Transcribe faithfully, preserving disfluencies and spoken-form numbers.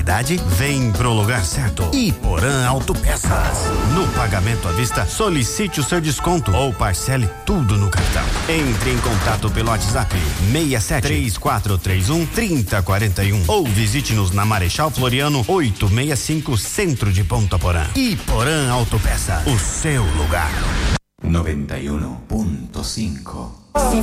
qualidade, vem pro lugar certo. Iporã Autopeças. No pagamento à vista, solicite o seu desconto ou parcele tudo no cartão. Entre em contato pelo WhatsApp seis sete três quatro três um três zero quatro um ou visite-nos na Marechal Floriano oitocentos e sessenta e cinco, Centro de Ponta Porã. Iporã Autopeças, o seu lugar. noventa y uno punto cinco